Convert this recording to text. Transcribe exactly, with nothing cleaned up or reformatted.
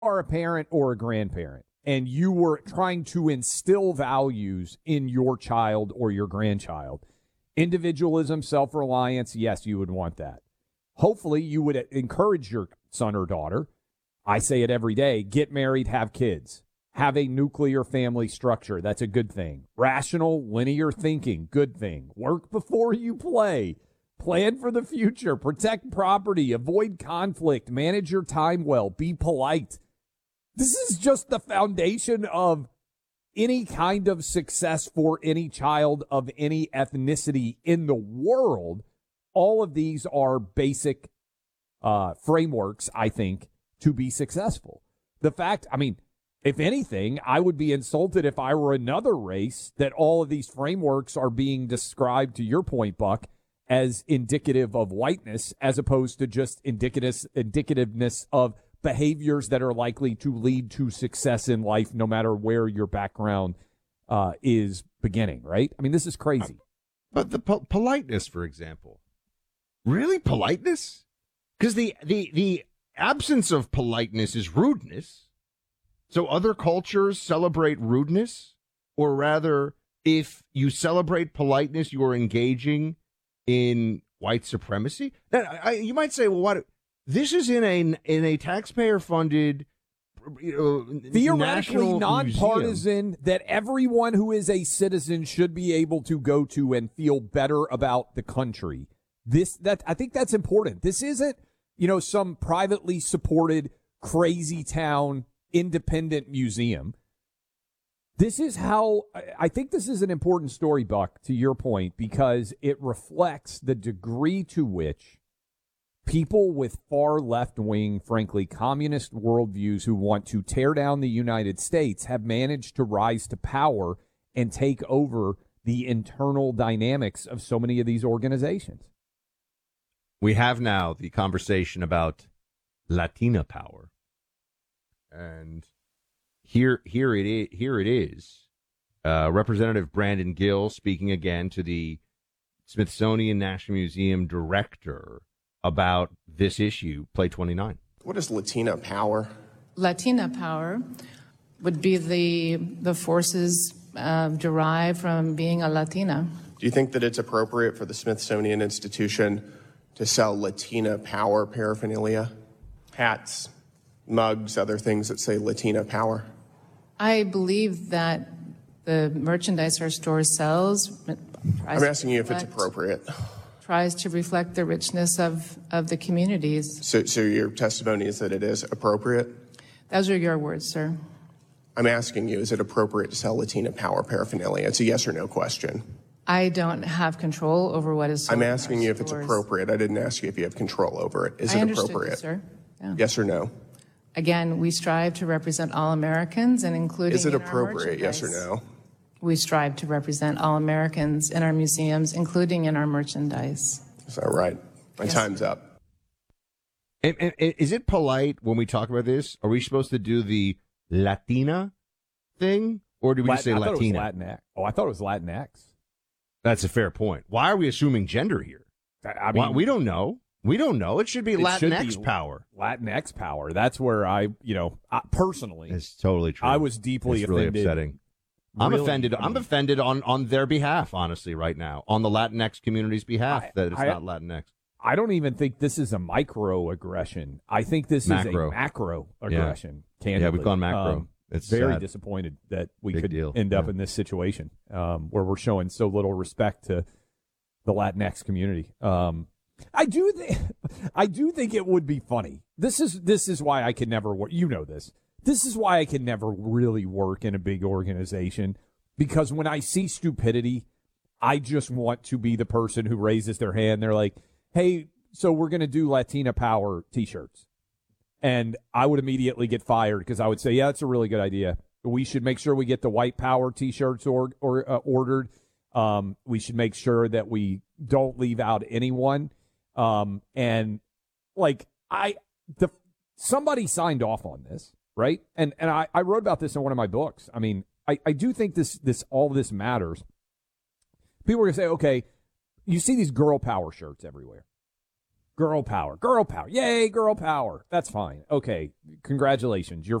are a parent or a grandparent and you were trying to instill values in your child or your grandchild, individualism, self-reliance, yes, you would want that. Hopefully, you would encourage your son or daughter. I say it every day, get married, have kids. Have a nuclear family structure. That's a good thing. Rational, linear thinking, good thing. Work before you play. Plan for the future. Protect property. Avoid conflict. Manage your time well. Be polite. This is just the foundation of any kind of success for any child of any ethnicity in the world. All of these are basic uh, frameworks, I think, to be successful. The fact, I mean, if anything, I would be insulted if I were another race that all of these frameworks are being described, to your point, Buck, as indicative of whiteness as opposed to just indicative, indicativeness of behaviors that are likely to lead to success in life no matter where your background uh, is beginning, right? I mean, this is crazy. But the po- politeness, for example. Really? Politeness? Because the, the, the absence of politeness is rudeness. So other cultures celebrate rudeness, or rather, if you celebrate politeness, you are engaging in white supremacy. Now, I, you might say, well, what? This is in a in a taxpayer-funded, you know, theoretically nonpartisan, that everyone who is a citizen should be able to go to and feel better about the country. This that I think that's important. This isn't, you know, some privately supported crazy town independent museum. This is how I think this is an important story, Buck, to your point, because it reflects the degree to which people with far left-wing, frankly, communist worldviews who want to tear down the United States have managed to rise to power and take over the internal dynamics of so many of these organizations. We have now the conversation about Latina power. And here, here it is. Here it is. Uh, Representative Brandon Gill speaking again to the Smithsonian National Museum director about this issue. Play twenty-nine. What is Latina power? Latina power would be the the forces uh, derived from being a Latina. Do you think that it's appropriate for the Smithsonian Institution to sell Latina power paraphernalia, hats, mugs, other things that say Latina power? I believe that the merchandise our store sells. I'm asking you if it's appropriate. Tries to reflect the richness of, of the communities. So, so your testimony is that it is appropriate? Those are your words, sir. I'm asking you, is it appropriate to sell Latina power paraphernalia? It's a yes or no question. I don't have control over what is sold. I'm asking you if stores. it's appropriate. I didn't ask you if you have control over it. Is I it understood appropriate? you, sir. Yeah. Yes or no? Again, we strive to represent all Americans, and including Is it in our appropriate, yes or merchandise. no? We strive to represent all Americans in our museums, including in our merchandise. Is that right? My Yes. time's up. And, and, and is it polite when we talk about this? Are we supposed to do the Latina thing, or do we just say I thought Latina? It was Latinx. Oh, I thought it was Latinx. That's a fair point. Why are we assuming gender here? I mean, Why, we don't know. We don't know. It should be it Latinx should be power. Latinx power. That's where I, you know, I, personally, It's totally true. I was deeply it's really offended. upsetting. I'm Really, offended. I mean- I'm offended on, on their behalf, honestly, right now, on the Latinx community's behalf, I- that it's I- not Latinx. I don't even think this is a microaggression. I think this Macro. is a macro aggression. Candidly. Yeah, we've gone macro. Um, It's very sad. disappointed that we Big could deal. end up Yeah. in this situation um, where we're showing so little respect to the Latinx community. Um, I do, th- I do think it would be funny. This is this is why I can never work. You know this. This is why I can never really work in a big organization, because when I see stupidity, I just want to be the person who raises their hand. They're like, "Hey, so we're going to do Latina Power T-shirts," and I would immediately get fired because I would say, "Yeah, that's a really good idea. We should make sure we get the White Power T-shirts or, or uh, ordered. Um, we should make sure that we don't leave out anyone." Um, and like I, the somebody signed off on this, right? And and I, I wrote about this in one of my books. I mean, I, I do think this this all this matters. People are gonna say, okay, you see these girl power shirts everywhere. Girl power, girl power. Yay, girl power. That's fine. Okay, congratulations. You're